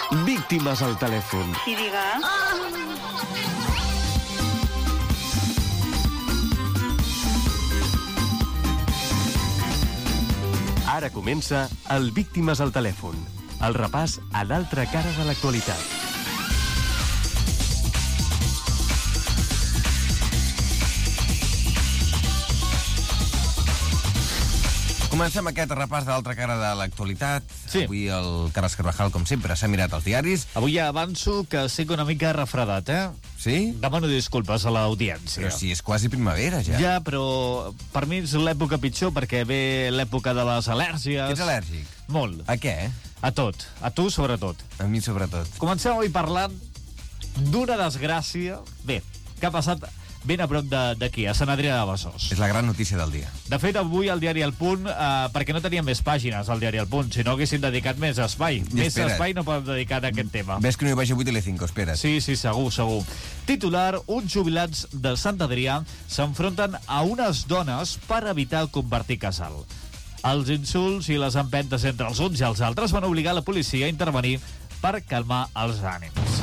Víctimes al telèfon. I diga... Ara comença el Víctimes al telèfon, el repàs a l'altra cara de l'actualitat. Comencem aquest repàs de l'altra cara de l'actualitat. Sí. Avui el Carles Carvajal, com sempre, s'ha mirat els diaris. Avui ja avanço que estic una mica refredat, Sí? Demano disculpes a l'audiència. Però si és quasi primavera, ja. Ja, però per mi és l'època pitjor perquè ve l'època de les al·lèrgies. Ets al·lèrgic? Molt. A què? A tot. A tu, sobretot. A mi, sobretot. Comencem avui parlant d'una desgràcia, bé, que ha passat ben a prop d'aquí, a Sant Adrià de Besòs. És la gran notícia del dia. De fet, avui al diari El Punt, perquè no teníem més pàgines al diari El Punt, si no haguessin dedicat més espai. Més espai no poden dedicar a aquest tema. Ves que no hi vaig avui Telecinco, espera't. Sí, segur. Titular, uns jubilats de Sant Adrià s'enfronten a unes dones per evitar convertir casal. Els insults i les empentes entre els uns i els altres van obligar la policia a intervenir per calmar els ànims.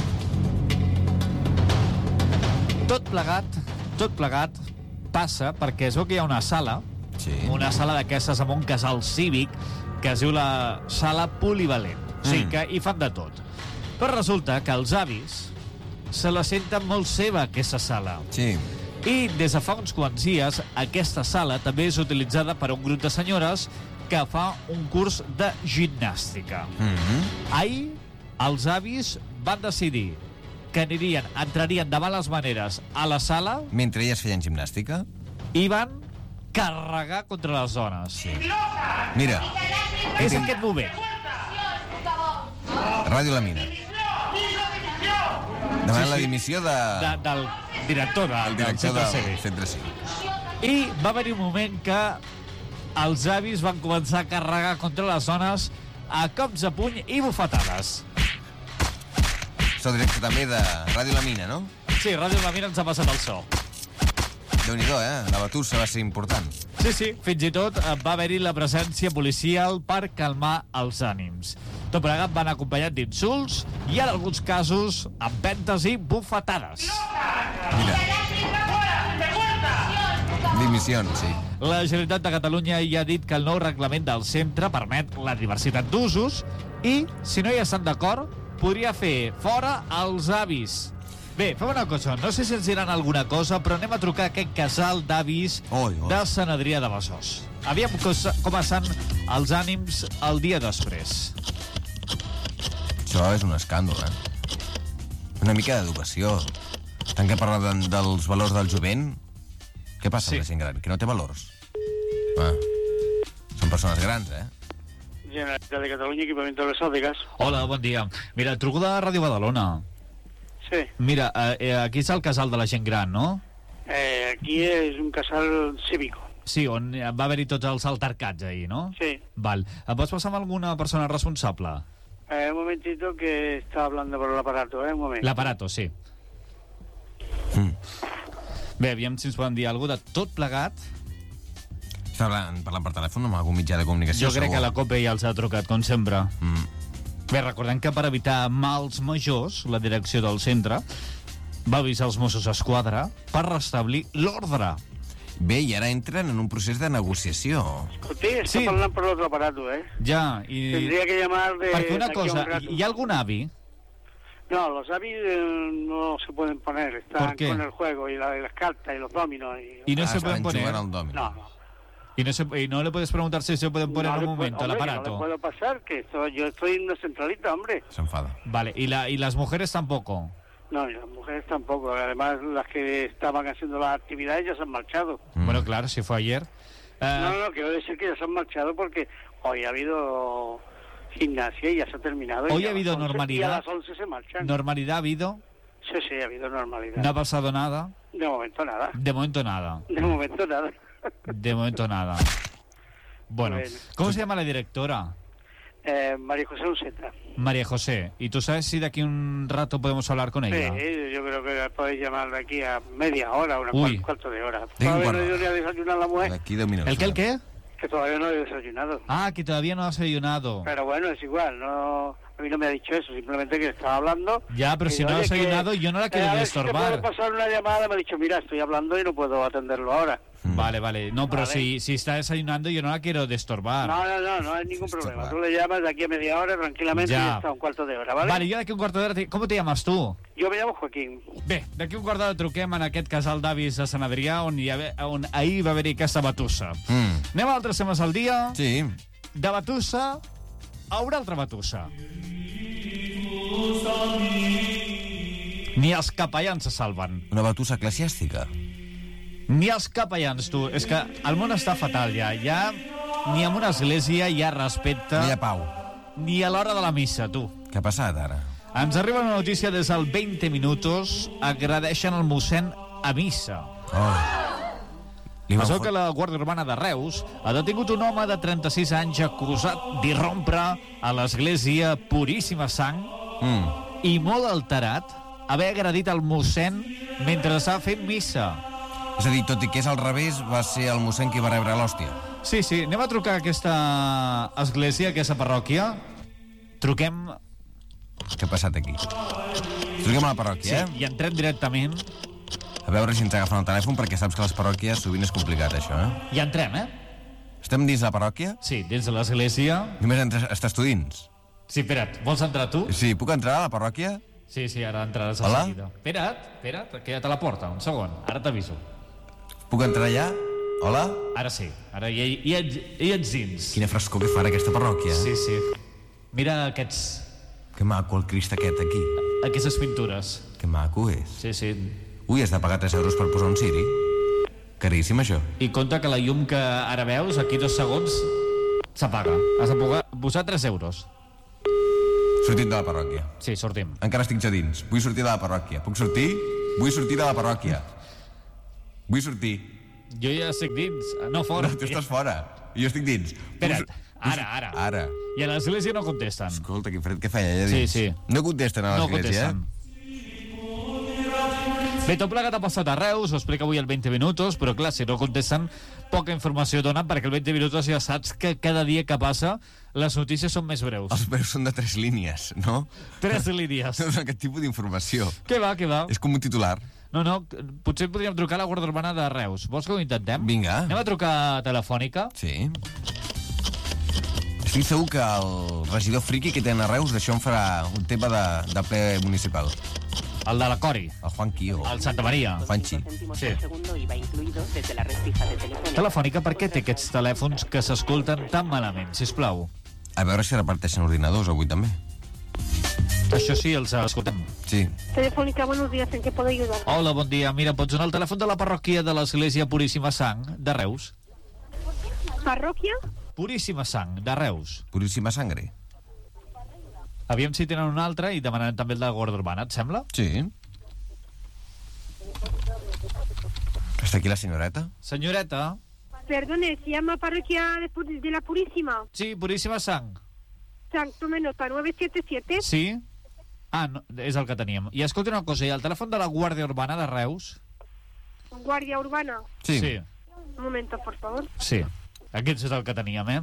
Tot plegat passa perquè es veu que hi ha una sala, una sala d'aquestes amb un casal cívic que es diu la sala polivalent. O sigui que hi fan de tot. Però resulta que els avis se la senten molt seva, aquesta sala. Sí. I des de fa uns quants dies, aquesta sala també és utilitzada per un grup de senyores que fa un curs de gimnàstica. Ahir, els avis van decidir que entrarien de males maneres a la sala mentre elles feien gimnàstica i van carregar contra les dones. Sí. Mira, és aquest moment. Ràdio La Mina demanant la dimissió del director del Centre Cívic. I va haver-hi un moment que els avis van començar a carregar contra les dones a cops de puny i bufetades. So directe també de Ràdio La Mina, no? Sí, Ràdio La Mina ens ha passat el so. Déu-n'hi-do, la batussa va ser important. Sí, fins i tot va haver-hi la presència policial per calmar els ànims. Tot plegat van acompanyat d'insults i en alguns casos empentes i bufetades. Mira. Dimissions, sí. La Generalitat de Catalunya ja ha dit que el nou reglament del centre permet la diversitat d'usos i, si no hi estan d'acord, podria fer fora els avis. Bé, fem una cosa, no sé si ens diran alguna cosa, però anem a trucar a aquest casal d'avis de Sant Adrià de Besòs. Aviam com estan els ànims el dia després. Això és un escàndol, Una mica d'educació. Tant que parla dels valors del jovent, què passa amb la gent gran? Que no té valors? Són persones grans, Generalitat de Catalunya, equipament de les òrdigas. Hola, bon dia. Mira, truco de Ràdio Badalona. Sí. Mira, aquí és el casal de la gent gran, no? Aquí és un casal cívico. Sí, on va haver-hi tots els altercats ahir, no? Sí. Val. Em pots passar amb alguna persona responsable? Un momentito que está hablando por el aparato, un moment. L'aparato, sí. Bé, aviam si ens poden dir alguna cosa de tot plegat. Està parlant per telèfon amb algun mitjà de comunicació? Jo crec que la COPE ja els ha trucat, com sempre. Bé, recordem que per evitar mals majors, la direcció del centre va avisar els Mossos d'Esquadra per restablir l'ordre. Bé, i ara entren en un procés de negociació. Usted está hablando por otro aparato, Ja, i... Tendría que llamar de... Perquè una cosa, ¿hi ha algun avi? No, los avis no se pueden poner, están con el juego y las cartas y los dominos. Y no se pueden poner. No. Y no le puedes preguntar si se pueden poner en un momento el aparato. No le puedo pasar, que yo estoy en una centralita, hombre. Se enfada. Vale, y las mujeres tampoco. No, y las mujeres tampoco. Además, las que estaban haciendo las actividades ya se han marchado. Bueno, claro, si fue ayer. No, quiero decir que ya se han marchado porque hoy ha habido gimnasia y ya se ha terminado. Hoy ha habido normalidad. Y a las 11 se marchan. ¿Normalidad ha habido? Sí, ha habido normalidad. ¿No ha pasado nada? De momento nada. De momento nada. De momento nada. De momento nada. Bueno, ¿cómo se llama la directora? María José Uceta. María José. ¿Y tú sabes si de aquí un rato podemos hablar con ella? Sí, yo creo que podéis llamar de aquí a media hora, cuarto de hora. Todavía no he ido ni a desayunar la mujer. Aquí 10 minuts. ¿El qué? Que todavía no he desayunado. Ah, que todavía no has desayunado. Pero bueno, es igual, no... A mí no me ha dicho eso, simplemente que estaba hablando. Ya, pero si no has desayunado, yo no la quiero destorbar. A ver si te puedo pasar una llamada, me ha dicho, mira, estoy hablando y no puedo atenderlo ahora. Vale. No, pero si está desayunando, yo no la quiero destorbar. No hay ningún problema. Tú le llamas de aquí a media hora tranquilamente y ya está, un cuarto de hora, ¿vale? Vale, jo d'aquí un quart d'hora... Com te llames tu? Jo me llamo Joaquín. Bé, d'aquí un quart d'hora truquem en aquest casal d'avis de Sant Adrià on ahir va haver-hi aquesta batussa. Anem a altres temes al dia. Sí. De batussa a una altra batussa. Ni els capellans se salven. Una batussa eclesiàstica. Ni els capellans, tu. És que el món està fatal, ja. Ja ni en una església hi ha respecte... Ni a pau. Ni a l'hora de la missa, tu. Què ha passat, ara? Ens arriba una notícia des del 20 minuts. Agradeixen el mossèn a missa. Es veu que la Guàrdia Urbana de Reus ha detingut un home de 36 anys acusat d'irrompre a l'església Puríssima Sang i molt alterat haver agredit el mossèn mentre estava fent missa. És a dir, tot i que és al revés, va ser el mossèn qui va rebre l'hòstia. Sí, anem a trucar a aquesta església, a aquesta parròquia. Truquem... Què ha passat aquí? Truquem a la parròquia, Sí, i entrem directament. A veure si ens agafen el telèfon, perquè saps que les parròquies sovint és complicat, això, I entrem, Estem dins la parròquia? Sí, dins de l'església. Només estàs tu dins? Sí, espera't, vols entrar tu? Sí, puc entrar a la parròquia? Sí, ara entraràs a seguida. Espera't, que ja te la porta, un segon, ara t'aviso. Puc entrar allà? Hola? Ara sí, ara ja ets dins. Quina frescor que fa aquesta parròquia. Sí. Mira aquests... Que maco el Crist aquest, aquí. Aquestes pintures. Que maco és. Sí. Ui, has de pagar 3 euros per posar un ciri? Caríssim, això. I compte que la llum que ara veus, aquí 2 segons, s'apaga. Has de posar 3 euros. Sortim de la parròquia. Sí, sortim. Encara estic ja dins. Vull sortir de la parròquia. Puc sortir? Vull sortir de la parròquia. Vull sortir. Jo ja estic dins, no fora. No, tu estàs fora. Jo estic dins. Espera't, ara. I a l'església no contesten. Escolta, quin fred que feia allà dins. Sí. No contesten a l'església, Bé, tot plegat ha passat a Reus, ho explica avui el 20 Minutos, però clar, si no contesten, poca informació donen, perquè el 20 Minutos ja saps que cada dia que passa les notícies són més breus. Els breus són de 3 línies, no? 3 línies. No donen aquest tipus d'informació. Què va? És com un titular. No, potser podríem trucar a la Guàrdia Urbana de Reus. Vols que ho intentem? Vinga. Anem a trucar telefònica? Sí. Estic segur que el regidor friqui que tenen a Reus d'això en farà un tema de ple municipal. El de la Cori. El Juan Quio. El Santa Maria. El Juanchi. Sí. Telefònica, per què té aquests telèfons que s'escolten tan malament, sisplau? A veure si reparteixen ordinadors avui també. Això sí, els escoltem. Sí. Telefónica, buenos días, ¿en qué puedo ayudar? Hola, bon dia. Mira, pots donar el telèfon de la parròquia de l'Església Puríssima Sang de Reus? ¿Parroquia? Puríssima Sang de Reus. Puríssima sangre. Aviam si tenen un altre i demanarem també el de la Guàrdia Urbana, et sembla? Sí. Està aquí la senyoreta? Senyoreta? Perdone, ¿se llama Parroquia de la Purísima? Sí, Puríssima Sang. Tome nota, 977. Sí? Ah, no, és el que teníem. I escolta una cosa, i el telèfon de la Guàrdia Urbana de Reus? Guàrdia Urbana. Sí. Un momento, por favor. Sí. Aquest és el que teníem,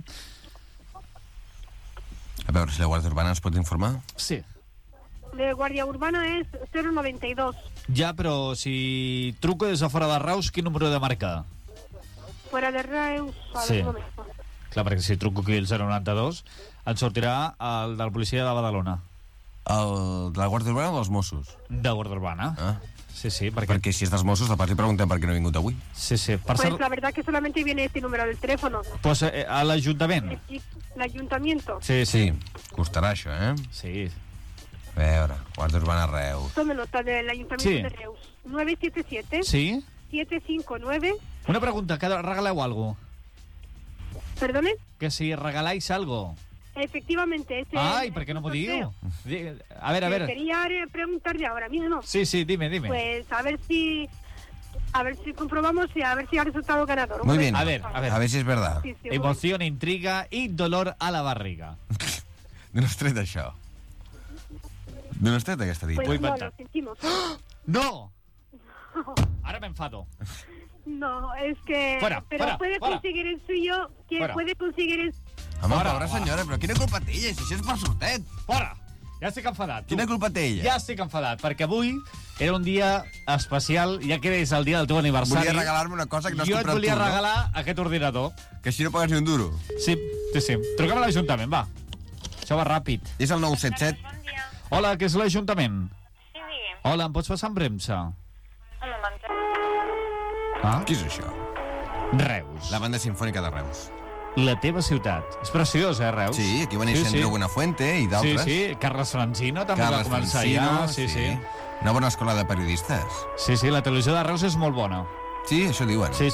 A veure si la Guàrdia Urbana ens pot informar. Sí. De Guàrdia Urbana és 092. Ja, però si truco des de fora de Reus, quin número he de marcar? Fuera de Reus, a Sí. ver, un momento. Clar, perquè si truco aquí el 092, ens sortirà el de la policia de Badalona. El de la Guàrdia Urbana o dels Mossos? De Guàrdia Urbana. Ah. Sí, perquè... Perquè si és dels Mossos, de pas li preguntem per què no ha vingut avui. Sí. Pues la verdad que solamente viene este número del teléfono. Pues a l'Ajuntament. El ayuntamiento. Sí. Costarà això, Sí. A veure, Guàrdia Urbana Reus. Tome nota del ayuntamiento Sí. de Reus. 977 Sí? 759. Una pregunta, que regaleu algo? ¿Perdone? Que si regaláis algo. Efectivamente, ese Ai, per què no m'ho diu? A veure. Quería preguntarle ahora mismo. Sí, dime. Pues a ver si comprobamos y a ver si ha resultado ganador. Muy bien. A ver. A ver si és verdad. Sí, Emoción, intriga i dolor a la barriga. D'on has tret això? D'on has tret aquesta dita? Pues no, inventar. lo sentimos. No! Ara m'enfado. No, es que... Fuera, pero fuera, puede fuera. conseguir el suyo, que Fuera. puede conseguir el... Home, Fora, pobra va. senyora, però quina culpa té ella? Si això és per sortet. Fora! Ja estic enfadat. tu. Quina culpa té ella? Ja estic enfadat, perquè avui era un dia especial, ja que és el dia del teu aniversari. Volia regalar-me una cosa que no has Jo et comprat volia tu, no? regalar aquest ordinador. Que així no pagues ni un duro. Sí. Truquem a l'Ajuntament, va. Això va ràpid. És el 977. Bon dia. Hola, que és l'Ajuntament? Sí, digui'm. Hola, em pots passar en premsa? Un moment. Ah? Què és això? Reus. La banda sinfònica de Reus. La teva ciutat. És preciós, Reus? Sí, aquí va néixer Andreu Buenafuente i Sí, d'altres. sí. Carles Francino també Carles va començar Francino, ja. Sí. Una bona escola de periodistes. Sí, la televisió de Reus és molt bona. Sí, això diuen. Sí.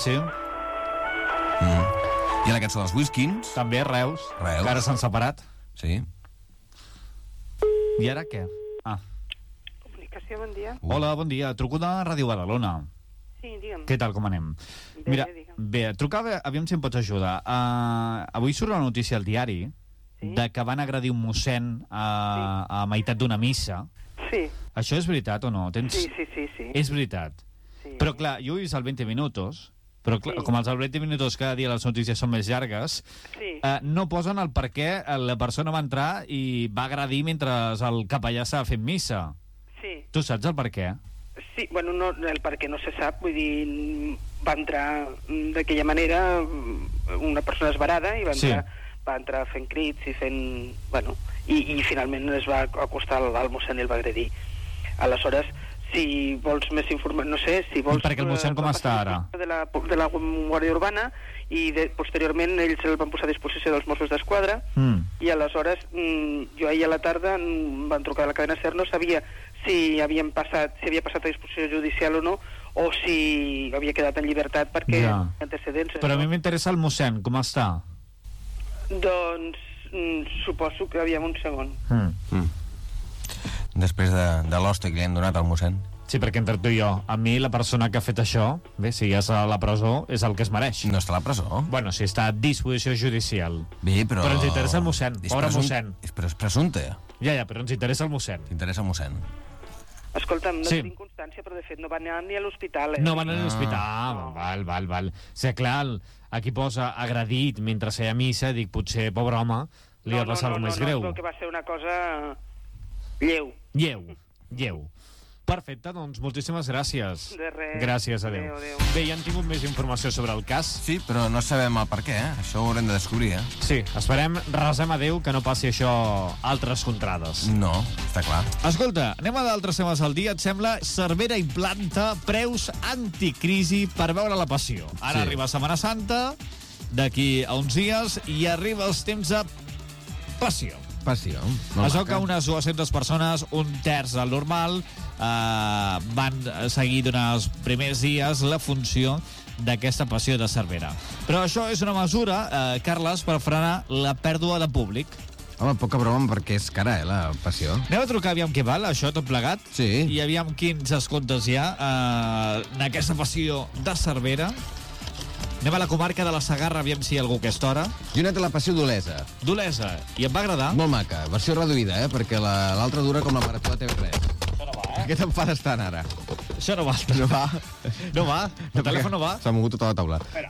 I la cançó dels Whiskins. També Reus. Reus. Que ara s'han separat. Sí. I ara què? Ah. Comunicació, bon dia. Hola, bon dia. Truco de Ràdio Badalona. Sí, digue'm. Què tal, com anem? Bé, Mira, digue'm. bé, trucava, aviam si em pots ajudar. Avui surt una notícia al diari de que van agredir un mossèn a meitat d'una missa. Sí, Això és veritat o no? Tens... sí. És veritat. Sí. Però clar, jo he vist el 20 minutos, però clar, Sí. com els 20 minutos cada dia les notícies són més llargues, Sí. no posen el per què la persona va entrar i va agredir mentre el capellà estava fent missa. Sí. Tu saps el per què? Sí, bueno, no, el perquè no se sap, vull dir, va entrar d'aquella manera una persona esverada i va entrar fent crits i fent... Bueno, i finalment es va acostar al mossèn i el va agredir. Aleshores, si vols més informació, no sé, si vols... Perquè el mossèn com està ara? De la Guàrdia Urbana i posteriorment ells el van posar a disposició dels Mossos d'Esquadra i aleshores jo ahir a la tarda em van trucar de la cadena SER, no sabia si havia passat a disposició judicial o no, o si havia quedat en llibertat perquè antecedents... Però a mi m'interessa el mossèn, com està? Doncs suposo que aviam un segon. Després de l'hòstia que li han donat al mossèn. Sí, perquè entre tu i jo, a mi la persona que ha fet això, bé, si ja és a la presó, és el que es mereix. No està a la presó? Bueno, si està a disposició judicial. Bé, però... Però ens interessa el mossèn, pobre mossèn. Però és presumpte. Ja, però ens interessa el mossèn. T'interessa el mossèn. Escolta'm, no tinc constància, però de fet no va anar ni a l'hospital. No va anar a l'hospital. Val. Sí, clar, aquí posa agredit mentre feia missa, dic, potser, pobre home, li va passar alguna més greu. No, que va ser una cosa lleu. Lleu. Perfecte, doncs moltíssimes gràcies. De res. Gràcies, adéu. Bé, ja han tingut més informació sobre el cas. Sí, però no sabem el per què, Això ho haurem de descobrir, Sí, esperem, resem a Déu que no passi això altres contrades. No, està clar. Escolta, anem a d'altres temes al dia, et sembla? Cervera implanta preus anticrisi per veure la passió. Ara arriba Setmana Santa, d'aquí a uns dies, i arriba els temps de passió. Passió. Es veu que unes 200 persones, un terç del normal, van seguir durant els primers dies la funció d'aquesta passió de Cervera. Però això és una mesura, Carles, per frenar la pèrdua de públic. Home, poca broma perquè és cara, la passió. Anem a trucar, aviam què val, això tot plegat. Sí. I aviam quins descomptes hi ha en aquesta passió de Cervera. Anem a la comarca de la Segarra, aviam si hi ha algú a aquesta hora. Jo he anat a la passió d'Olesa. D'Olesa. I em va agradar? Molt maca. Versió reduïda, perquè l'altra dura com la marató de TV3. Això no va, Què t'enfades tant, ara? Això no va. No va? No va? El telèfon no va? S'ha mogut tota la taula. Espera.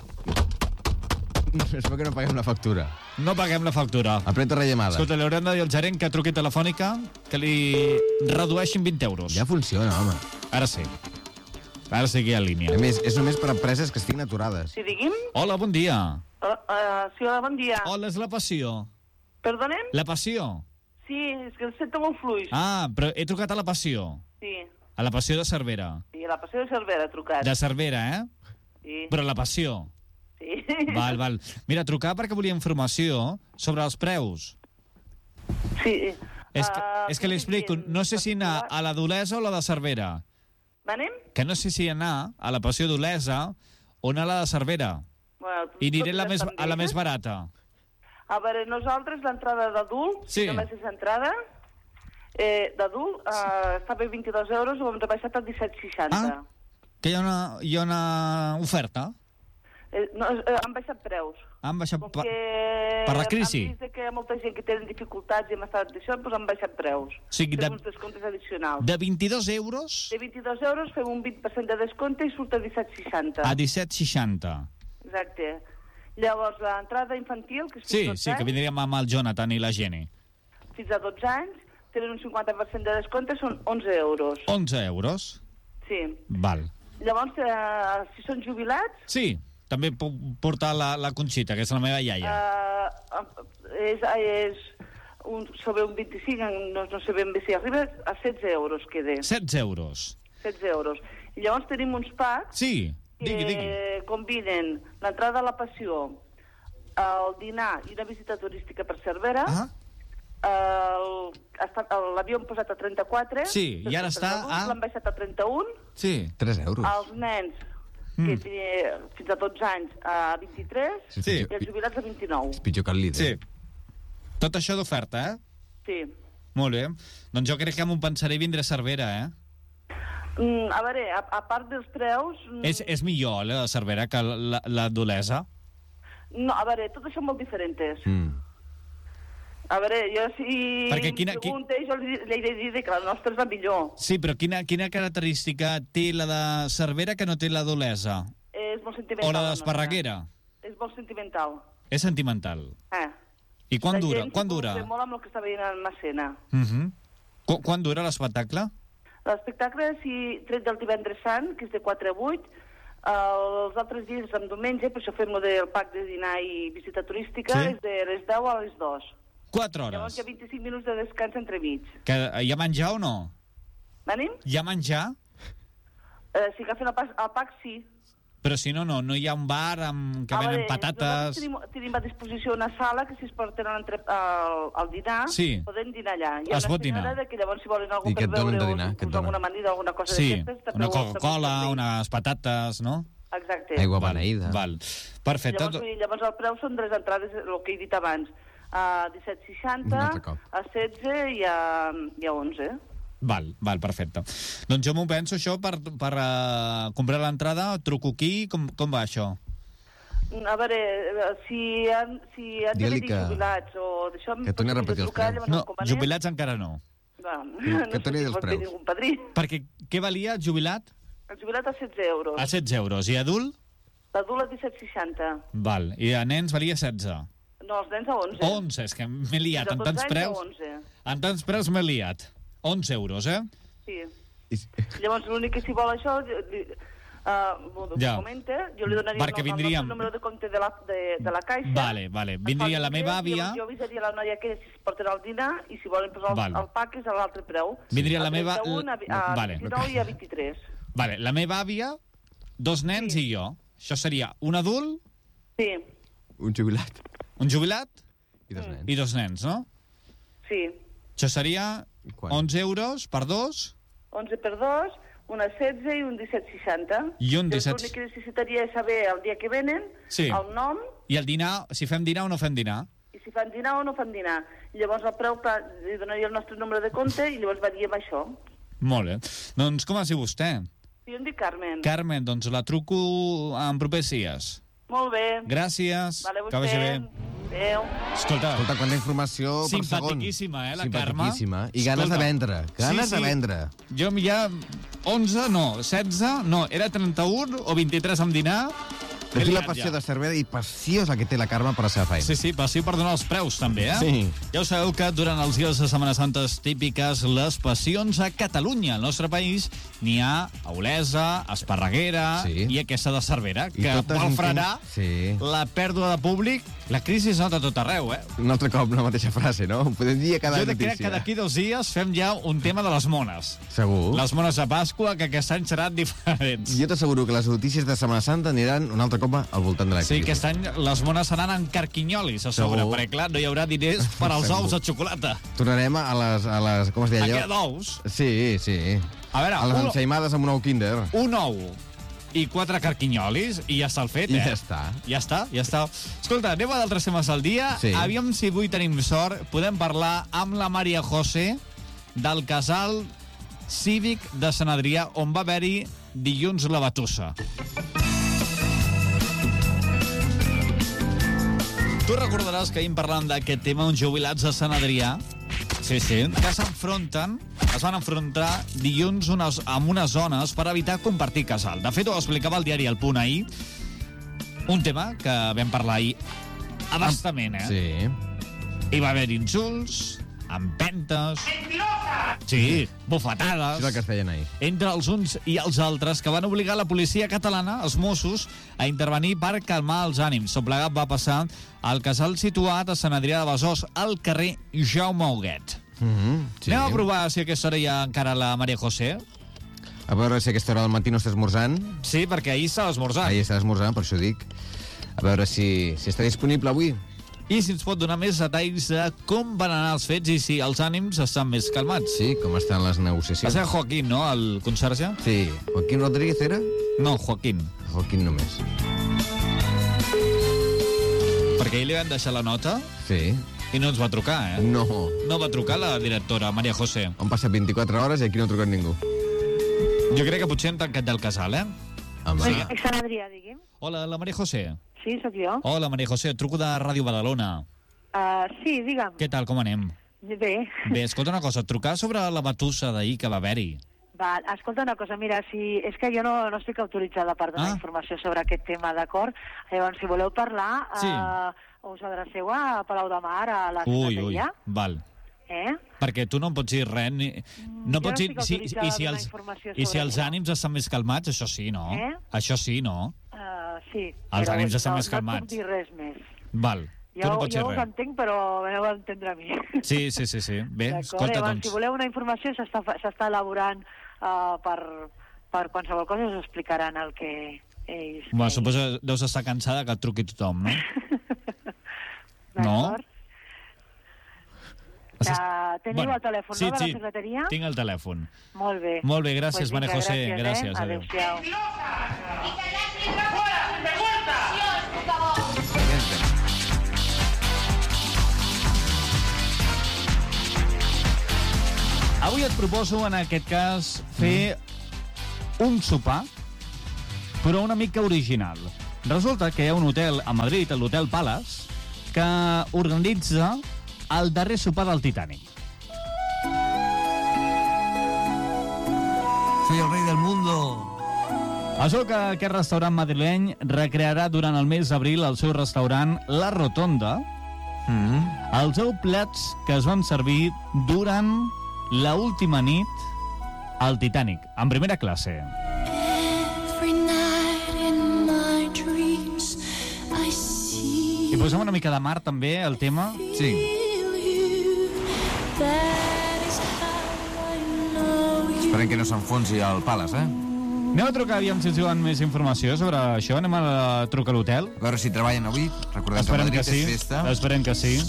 Espero que no paguem la factura. No paguem la factura. Apreta rellamada. Escolta, li haurem de dir al gerent que truqui telefònica que li redueixin 20 euros. Ja funciona, home. Ara sí. Ara sí que hi ha línia. A més, és només per empreses que estiguin aturades. Sí, digui'm. Hola, bon dia. Sí, hola, bon dia. Hola, és la passió. Perdonem? La passió. Sí, és que el sento molt fluix. Ah, però he trucat a la passió. Sí, A la passió de Cervera. sí, a la passió de Cervera ha trucat. De Cervera, Sí, Però la passió. sí. Val. Mira, trucar perquè volia informació sobre els preus. Sí. És que li explico, no sé si anar a la d'Olesa o la de Cervera. Anem? Que no sé si anar a la passió d'Olesa o anar a la de Cervera. Bueno, I aniré totes a la més barata. A veure, nosaltres l'entrada d'adult, Sí. només és entrada, d'adult, estava a 22 euros, ho hem rebaixat a 17,60. Que hi ha una oferta? No, han baixat preus. Han baixat Perquè per la crisi. hem vist que hi ha molta gent que tenen dificultats i hem estat d'això, doncs han baixat preus. O sigui, fem uns descomptes addicionals. de 22 euros De 22 euros fem un 20% de descompte i surt a 17,60. a 17,60. Exacte. Llavors, l'entrada infantil, que és Sí, fins a 12 sí, que anys, vindríem amb el Jonathan i la Jenny. fins a 12 anys, tenen un 50% de descompte, són 11 euros. 11 euros. Sí. Val. Llavors, si són jubilats... Sí, també puc portar la Conxita, que és la meva iaia. És sobre un 25, no sé ben bé si arriba, a 16 euros queda. 16 euros. 16 euros. I llavors tenim uns packs Sí, digui. que combinen l'entrada a la passió, el dinar i una visita turística per Cervera. L'havíem posat a 34. Sí, i ara està a... L'han baixat a 31. Sí. 3 euros. Els nens, que fins a 12 anys, a 23. Sí. I els jubilats a 29. És pitjor que el líder. Sí. Tot això d'oferta, eh? Sí. Molt bé. Doncs jo crec que m'ho pensaré i vindré a Cervera, eh? A veure, a part dels preus... És millor, la Cervera, que la d'Olesa? No, a veure, tot això molt diferents. A veure, jo si Perquè pregunta, jo li he de dir que la nostra és la millor. Sí, però quina característica té la de Cervera que no té la d'Olesa? És molt sentimental. O la d'Esparreguera? És molt sentimental. És sentimental. I quan dura? Quan dura? La gent molt amb el que està veient en Massena. Quan dura l'espectacle? L'espectacle, si tret del divendres sant, que és de 4 a 8, els altres dies, en diumenge, per això fem el pack de dinar i visita turística, és de les 10 a les 2. 4 hores. Llavors hi ha 25 minuts de descans entremig. Que hi ha menjar o no? Venim? Hi ha menjar? Si agafen el pack, sí. Però si no hi ha un bar que venen patates... Tenim a disposició una sala que si es porten al dinar, poden dinar allà. Hi ha una senyora que llavors si volen alguna cosa per beure o alguna amanida, alguna cosa d'aquestes... Una Coca-Cola, unes patates, no? Exacte. Aigua beneïda. Perfecte. Llavors el preu són 3 entrades, el que he dit abans, a 17,60, a 16 i a 11. Val, perfecte. Doncs jo m'ho penso, això, per comprar l'entrada, truco aquí, com va això? A veure, si han de venir jubilats o d'això... Que torni a repetir els preus. No, jubilats encara no. Que torni els preus. Perquè què valia jubilat? El jubilat a 16 euros. A 16 euros. I adult? L'adult a 17,60. Val. I a nens valia 16? No, els nens a 11. 11, és que m'he liat. En tants preus m'he liat. 11 euros, eh? Sí. Llavors, l'únic que si vol això, comenta, jo li donaria el número de compte de la caixa. Vale. Vindria la meva àvia... Jo avisaria la noia que si es porten al dinar i si volen posar el pack és a l'altre preu. Vindria la meva... A 29 i a 23. Vale, la meva àvia, 2 nens i jo. Això seria un adult... Sí. Un jubilat. Un jubilat? I 2 nens. I 2 nens, no? Sí. Això seria 11 euros per 2? 11 per 2, una 16 i un 17,60. I un 17... L'únic que necessitaria és saber el dia que venen, el nom... I el dinar, si fem dinar o no fem dinar? I si fan dinar o no fan dinar. I llavors el preu, clar, li donaria el nostre número de compte i llavors varíem això. Molt bé. Doncs com es diu vostè? Jo em dic Carmen. Carmen, doncs la truco en propers dies. Molt bé. Gràcies. Vale, que vagi bé. Adéu. Escolta, quanta informació per segon. Simpaticíssima, la Carme. Simpaticíssima. I ganes de vendre. Ganes de vendre. Jo ja 11, no, 16, no, era 31 o 23 amb dinar. És la passió de Cervera i passió és la que té la Carme per la seva feina. Sí, passió per donar els preus, també, eh? Sí. Ja ho sabeu que durant els dies de Setmana Santes típiques, les passions a Catalunya, al nostre país, n'hi ha a Olesa, a Esparreguera i aquesta de Cervera, que vol frenar la pèrdua de públic. La crisi es nota a tot arreu, eh? Un altre cop la mateixa frase, no? Ho podem dir a cada notícia. Jo crec que d'aquí 2 dies fem ja un tema de les mones. Segur. Les mones de Pasqua, que aquest any seran diferents. Jo t'asseguro que les notícies de Setmana Santa aniran un altre cop al voltant de la crisi. Sí, aquest any les mones seran en carquinyolis, a sobre, perquè clar, no hi haurà diners per als ous de xocolata. Tornarem a les com es deia allò? A què d'ous? Sí. A veure, a les ensaïmades amb un ou Kinder. Un ou i 4 carquinyolis i ja està el fet, I ja està. Ja està. Escolta, anem a d'altres temes al dia. Sí. Aviam si avui tenim sort. Podem parlar amb la Maria José del casal cívic de Sant Adrià, on va haver-hi dilluns la batussa. Tu recordaràs que ahir parlàvem d'aquest tema, uns jubilats de Sant Adrià, que es van enfrontar dilluns amb unes zones per evitar compartir casal. De fet, ho explicava el diari El Punt ahir, un tema que vam parlar ahir abastament, Sí. Hi va haver insults, empentes... Sí, bufetades... Això és el que es feien ahir. Entre els uns i els altres, que van obligar la policia catalana, els Mossos, a intervenir per calmar els ànims. Tot plegat va passar al casal situat a Sant Adrià de Besòs, al carrer Jaume Huguet. Sí. Anem a provar si a aquesta hora hi ha encara la Maria José. A veure si a aquesta hora del matí no està esmorzant. Sí, perquè ahir estava esmorzant. Ahir està esmorzant, per això dic. A veure si està disponible avui. I si ens pot donar més detalls de com van anar els fets i si els ànims estan més calmats. Sí, com estan les negociacions. Va ser Joaquín, no?, el conserge? Sí. Joaquín Rodríguez era? No, Joaquín. Joaquín només. Perquè ahir li van deixar la nota... Sí. I no ens va trucar, No. No va trucar la directora, Maria José. Han passat 24 hores i aquí no ha trucat ningú. Jo crec que potser han tancat el casal, Home. Sí. Sant Adrià, digui'm. Hola, la Maria José. Sí, sóc jo. Hola, Maria José, truco de Ràdio Badalona. Sí, digue'm. Què tal, com anem? Bé. Bé, escolta una cosa, trucar sobre la batussa d'ahir que va haver-hi. Va, escolta una cosa, mira, és que jo no estic autoritzada per donar informació sobre aquest tema, d'acord? Llavors, si voleu parlar, us adreceu a Palau de Mar, a la secretaria. Val. Perquè tu no em pots dir res, no pots dir... I si els ànims estan més calmats, això sí, no? Això sí, no? Sí. Els ànims estan més calmats. No puc dir res més. Val. Tu no pots dir jo res. us entenc, però heu d'entendre a mi. Sí. Bé, escolta, doncs... Si voleu una informació, s'està elaborant per qualsevol cosa, us explicaran el que ells... Bueno, suposo que deus estar cansada que et truqui tothom, no? D'acord. Teniu el telèfon, no, de la secretaria? Sí, tinc el telèfon. Molt bé. Molt bé, gràcies, Maria José. Gràcies. Adéu-siau. Avui et proposo, en aquest cas, fer un sopar, però una mica original. Resulta que hi ha un hotel a Madrid, l'Hotel Palace, que organitza el darrer sopar del Titanic. Soy el rey del mundo. Això que aquest restaurant madrileny recrearà durant el mes d'abril al seu restaurant La Rotonda els 10 plats que es van servir durant la última nit al Titanic, en primera classe. I posem una mica de mar, també, el tema? Sí. Esperem que no s'enfonsi el Palace, Anem a trucar, aviam si ens diuen més informació sobre això. Anem a trucar a l'hotel. A veure si treballen avui. Recordem que Madrid és festa. Esperem que sí.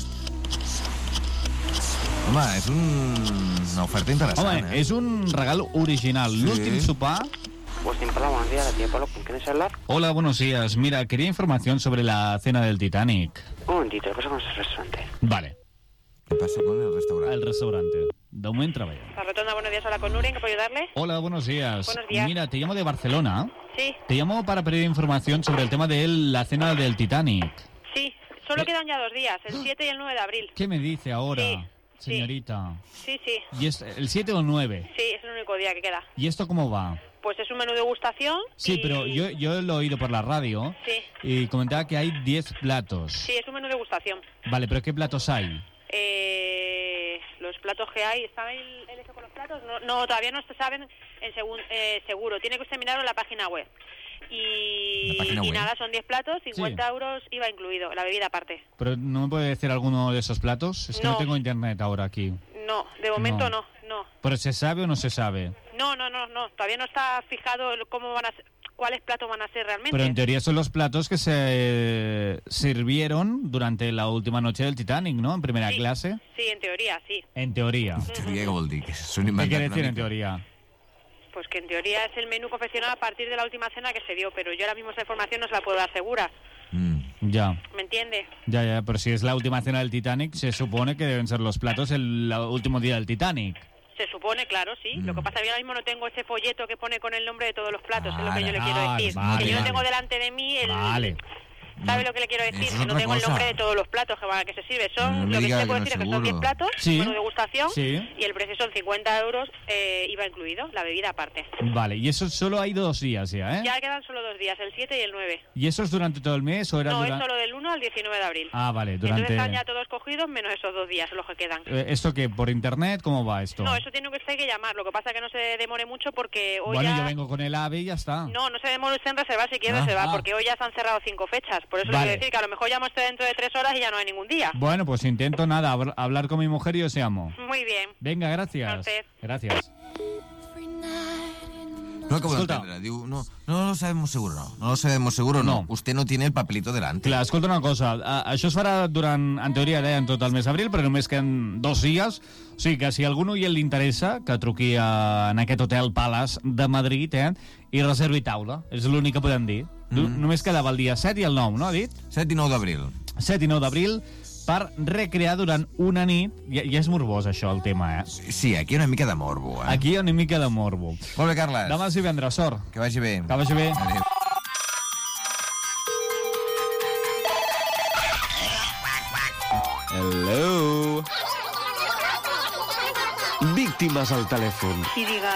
Home, és una oferta interessant, Home, és un regal original. Sí. L'últim sopar... buenos días, la tía Pablo, ¿con quién es hablar? Hola, buenos días. Mira, quería información sobre la cena del Titanic. Un momentito, ¿qué pasa con ese restaurante? Vale. ¿Qué pasa con el restaurante? El restaurante. De momento trabaja. La Rotonda, buenos días, habla con Nuria, ¿en qué puedo ayudarle? Hola, buenos días. Buenos días. Mira, te llamo de Barcelona. Sí. Te llamo para pedir información sobre el tema de la cena del Titanic. Sí, solo quedan ya 2 días, el 7 y el 9 de abril. ¿Qué me dice ahora, Sí, señorita? Sí. ¿Y es el 7 o el 9? Sí, es el único día que queda. ¿Y esto cómo va? Pues es un menú de degustación. Sí, pero yo lo he oído por la radio. Sí. Y comentaba que hay 10 platos. Sí, es un menú de degustación. Vale, pero ¿qué platos hay? Los platos que hay, ¿está el hecho con los platos? No, todavía no se saben seguro. Tiene que usted mirarlo en la página web. Y nada, son 10 platos, 50 euros IVA incluido, la bebida aparte. ¿Pero no me puede decir alguno de esos platos? Es que no tengo internet ahora aquí. No, de momento no. ¿Pero se sabe o no se sabe? No. Todavía no está fijado cuáles platos van a ser realmente. Pero en teoría son los platos que se sirvieron durante la última noche del Titanic, ¿no? En primera clase. Sí, en teoría, sí. En teoría. ¿Qué vol dir? ¿Qué quiere decir en teoría? Pues que en teoría es el menú confeccionado a partir de la última cena que se dio, pero yo ahora mismo esa información no se la puedo dar segura. Ya. ¿Me entiende? Ya, pero si es la última cena del Titanic, se supone que deben ser los platos el último día del Titanic. Se supone, claro, sí. Lo que pasa es que yo ahora mismo no tengo ese folleto que pone con el nombre de todos los platos, es lo que yo le quiero decir. Vale, que yo no tengo delante de mí el... ¿Sabe lo que le quiero decir? Que no tengo el nombre de todos los platos que se sirve. Son, lo que se puede decir es que son 10 platos, menú degustación, y el precio son 50 euros, IVA incluido, la bebida aparte. Vale, y eso solo hay 2 días ya, ¿eh? Ya quedan solo 2 días, el 7 y el 9. ¿Y eso es durante todo el mes o era No, es solo del 1 al 19 de abril. Ah, vale, durante... Entonces están ya todos cogidos, menos esos 2 días, los que quedan. ¿Esto qué? ¿Por internet? ¿Cómo va esto? No, eso tiene usted que llamar, lo que pasa es que no se demore mucho porque hoy yo vengo con el AVE y ya está. No se demore usted en reservar si quiere reservar, porque hoy ya se han cerrado 5 fechas, por eso le quiero decir que a lo mejor llamo usted dentro de 3 horas y ya no hay ningún día. Bueno, pues intento hablar con mi mujer y os llamo. Muy bien. Venga, gracias. Gracias. No acabo de entendre. Diu, no lo sabemos seguro, no. No lo sabemos seguro, no. Usted no tiene el papelito delante. Clar, escolta una cosa. Això es farà durant, en teoria, en tot el mes d'abril, però només queden 2 dies. O sigui que si a algun oient li interessa, que truqui en aquest Hotel Palace de Madrid, i reservi taula. És l'únic que podem dir. Només quedava el dia 7 i el 9, no ha dit? 7 i 9 d'abril. 7 i 9 d'abril, per recrear durant una nit. Ja és morbós, això, el tema, Sí, aquí hi ha una mica de morbo, Aquí hi ha una mica de morbo. Molt bé, Carles. Demà s'hi vendrà, sort. Que vagi bé. Que vagi bé. Adéu. Hello. Víctimes al telèfon. Sí, diga.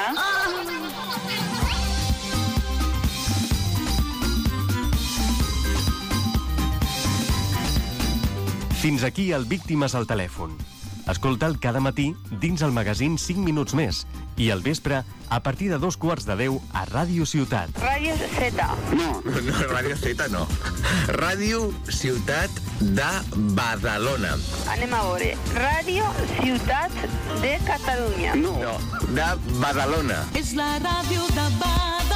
Fins aquí el Víctimes al telèfon. Escolta'l cada matí dins el magazín 5 minuts més i al vespre a partir de 9:15 a Ràdio Ciutat. Ràdio Z. No, Ràdio Z no. Ràdio Ciutat de Badalona. Anem a veure. Ràdio Ciutat de Catalunya. No, de Badalona. És la ràdio de Badalona.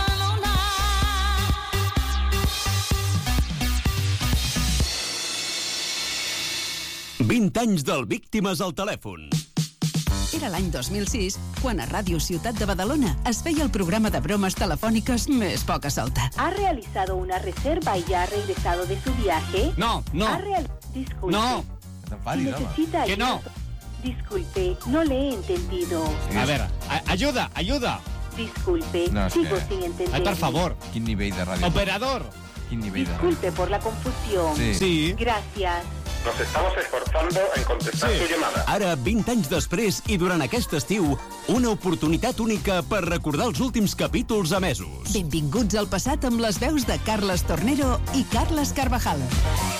20 anys del Víctimes al telèfon. Era l'any 2006, quan a Ràdio Ciutat de Badalona es feia el programa de bromes telefòniques més poca solta. ¿Ha realizado una reserva y ya ha regresado de su viaje? No. Disculpe. No. Necesita que no. Disculpe, no le he entendido. A ver, ayuda. Disculpe, No, sigo sin entender. Ay, por favor. Quin nivell de ràdio. Operador. Quin nivell de ràdio. Disculpe por la confusión. Sí. Gracias. Nos estamos esforzando en contestar su llamada. Ara, 20 anys després i durant aquest estiu, una oportunitat única per recordar els últims capítols emesos. Benvinguts al passat amb les veus de Carles Tornero i Carles Carvajal.